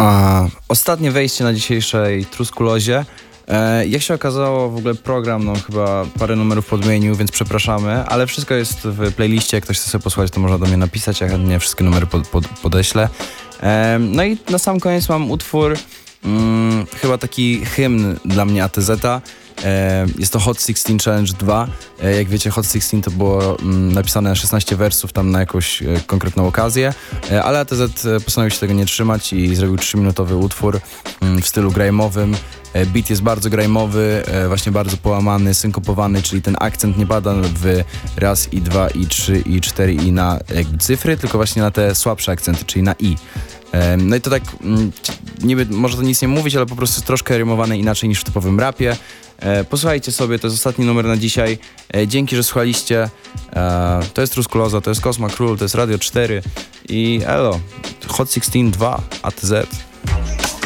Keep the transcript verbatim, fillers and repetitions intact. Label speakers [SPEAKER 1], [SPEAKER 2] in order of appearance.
[SPEAKER 1] A, ostatnie wejście na dzisiejszej Truskulozie. E, jak się okazało, w ogóle program no chyba parę numerów podmienił, więc przepraszamy, ale wszystko jest w playliście. Jak ktoś chce sobie posłuchać, to można do mnie napisać, ja chętnie wszystkie numery pod, pod, podeślę. E, no i na sam koniec mam utwór, mm, chyba taki hymn dla mnie A T Z-a. E, jest to Hot szesnaście Challenge dwa. E, jak wiecie, Hot szesnaście to było mm, napisane szesnaście wersów tam na jakąś e, konkretną okazję, e, ale A T Z postanowił się tego nie trzymać i zrobił trzyminutowy utwór mm, w stylu grajmowym. E, beat jest bardzo grajmowy, e, właśnie bardzo połamany, synkopowany, czyli ten akcent nie pada w raz i dwa i trzy i cztery i na jakby cyfry, tylko właśnie na te słabsze akcenty, czyli na i. No i to tak, niby może to nic nie mówić, ale po prostu troszkę rymowane inaczej niż w typowym rapie. Posłuchajcie sobie, to jest ostatni numer na dzisiaj. Dzięki, że słuchaliście. To jest Truskuloza, to jest Cosma Król, to jest Radio cztery i elo, Hot szesnaście dwa A T Z.